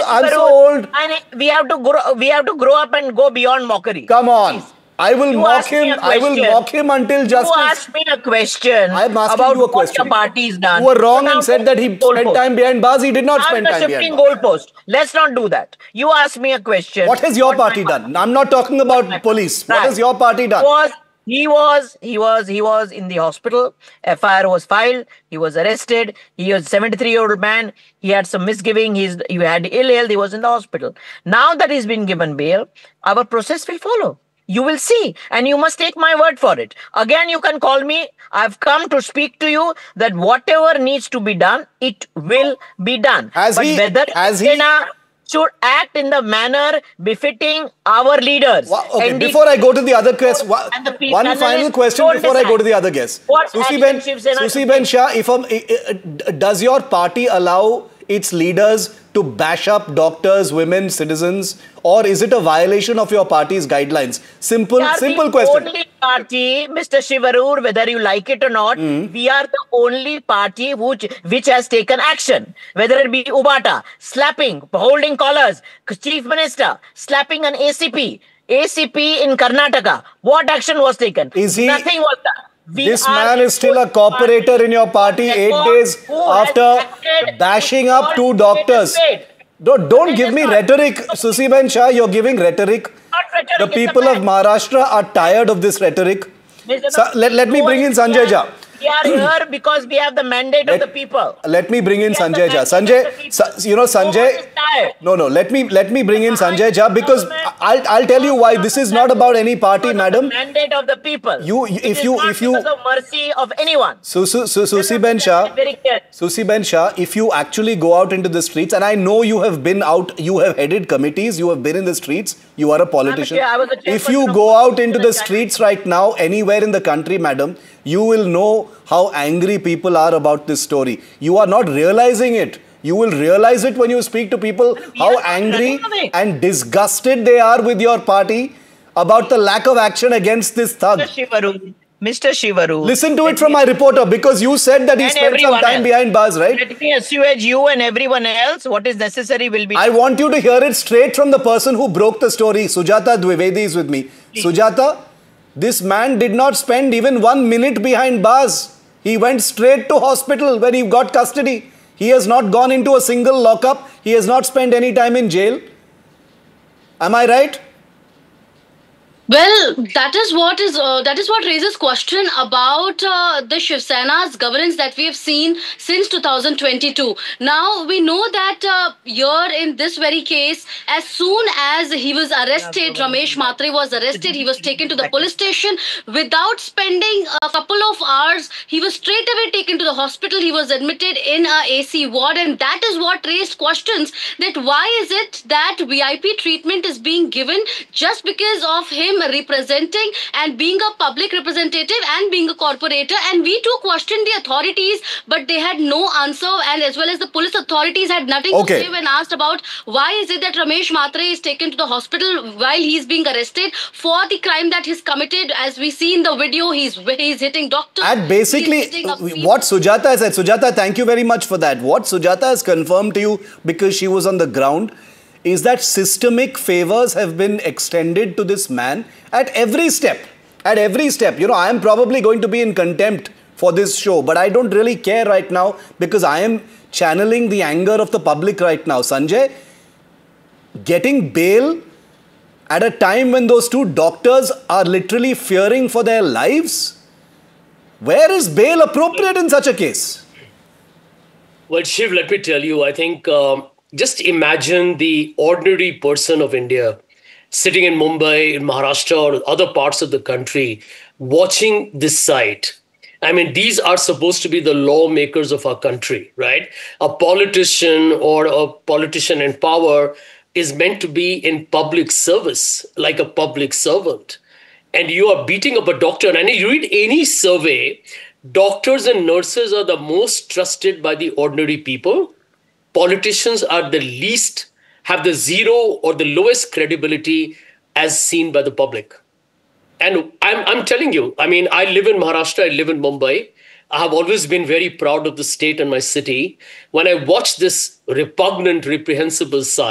I'm so old. And we have to grow up and go beyond mockery. Come on. Please. I will mock him. I will mock him until justice. You asked me a question about what your party is done. You were wrong and said that he spent time behind bars. He did not spend time behind bars. Goalpost. Let's not do that. You asked me a question. What has your party done? I'm not talking about police. What has your party done? He was in the hospital. FIR was filed. He was arrested. He was a 73-year-old man. He had some misgiving. He had ill health. He was in the hospital. Now that he's been given bail, our process will follow. You will see, and you must take my word for it. Again, you can call me. I've come to speak to you that whatever needs to be done, it will be done. Whether should act in the manner befitting our leaders. Okay, before I go to the other question, one final question before I go to the other guest. Susi Ben Shah, does your party allow its leaders to bash up doctors, women, citizens, or is it a violation of your party's guidelines? Simple question. The only party, Mr. Shivarur, whether you like it or not, we are the only party which has taken action. Whether it be Ubata, slapping, holding collars, Chief Minister, slapping an ACP in Karnataka. What action was taken? Nothing was done. This man is still a cooperator in your party 8 days after bashing up 2 doctors. Don't give me rhetoric, Susi Ben Shah. You're giving rhetoric. The people of Maharashtra are tired of this rhetoric. Let me bring in Sanjay Jha. We are here because we have the mandate of the people. Let me bring in Sanjay Jha. Sanjay, no, let me bring in Sanjay Jha because I'll tell you why this is not about any party, madam. Mandate of the people. If you because of mercy of anyone. Susi Ben Shah, if you actually go out into the streets, and I know you have been out, you have headed committees, you have been in the streets, you are a politician. If you go out into the streets right now, anywhere in the country, madam, you will know how angry people are about this story. You are not realizing it. You will realize it when you speak to people how angry and disgusted they are with your party about the lack of action against this thug. Mr. Shivaru. Listen to it from my reporter because you said that he spent some time behind bars, right? Let me assuage you and everyone else what is necessary will be done. I want you to hear it straight from the person who broke the story. Sujata Dwivedi is with me. Please. Sujata, this man did not spend even 1 minute behind bars. He went straight to hospital when he got custody. He has not gone into a single lockup. He has not spent any time in jail. Am I right? Well, that is what raises question about the Shiv Sena's governance that we have seen since 2022. Now we know that here in this very case, as soon as he was arrested, Ramesh Mhatre was arrested. He was taken to the police station without spending a couple of hours. He was straight away taken to the hospital. He was admitted in a AC ward, and that is what raised questions that why is it that VIP treatment is being given just because of him representing and being a public representative and being a corporator. And we too questioned the authorities, but they had no answer, and as well as the police authorities had nothing to say when asked about why is it that Ramesh Mhatre is taken to the hospital while he's being arrested for the crime that he's committed. As we see in the video, he's hitting doctors. And basically what Sujata said, Sujata, thank you very much for that. What Sujata has confirmed to you, because she was on the ground, is that systemic favors have been extended to this man at every step. At every step. You know, I am probably going to be in contempt for this show, but I don't really care right now because I am channeling the anger of the public right now. Sanjay, getting bail at a time when those 2 doctors are literally fearing for their lives? Where is bail appropriate in such a case? Well, Shiv, let me tell you, I think just imagine the ordinary person of India sitting in Mumbai, in Maharashtra, or other parts of the country, watching this sight. I mean, these are supposed to be the lawmakers of our country, right? A politician or a politician in power is meant to be in public service, like a public servant. And you are beating up a doctor. And you read any survey, doctors and nurses are the most trusted by the ordinary people. Politicians are the least, have the zero or the lowest credibility as seen by the public. And I'm telling you, I mean, I live in Maharashtra, I live in Mumbai. I have always been very proud of the state and my city. When I watch this repugnant, reprehensible side,